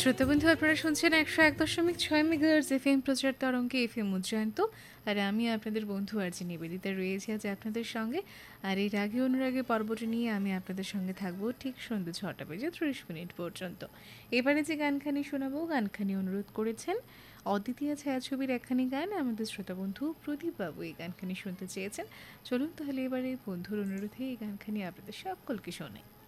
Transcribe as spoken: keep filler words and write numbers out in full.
শ্রোতাবন্ধু, আপনারা শুনছেন একশো এক দশমিক ছয় মেগাহার্টজ এফএম প্রচার তরঙ্গে এফএম উজ্জয়ন্ত। আর আমি আপনাদের বন্ধু আর যে নিবেদিতা রয়েছে আজ আপনাদের সঙ্গে। আর এই রাগে অনুরাগে পর্বটি নিয়ে আমি আপনাদের সঙ্গে থাকবো ঠিক সন্ধ্যে ছটা বেজে ত্রিশ মিনিট পর্যন্ত। এবারে যে গানখানি শোনাবো, গানখানি অনুরোধ করেছেন অদ্বিতীয় ছায়াছবির একখানি গান। আমাদের শ্রোতাবন্ধু প্রদীপবাবু এই গানখানি শুনতে চেয়েছেন। চলুন তাহলে এবারে বন্ধুর অনুরোধে এই গানখানি আপনাদের সকলকে শোনাই।